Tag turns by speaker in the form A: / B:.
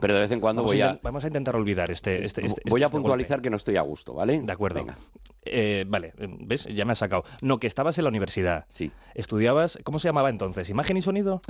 A: Pero de vez en cuando
B: vamos a intentar olvidar
A: voy a
B: este
A: puntualizar
B: golpe.
A: que no estoy a gusto, ¿vale?
B: De acuerdo.
A: Venga.
B: Vale, ¿ves? Ya me has sacado. No, que estabas en la universidad.
A: Sí.
B: Estudiabas, ¿cómo se llamaba entonces? ¿Imagen y sonido?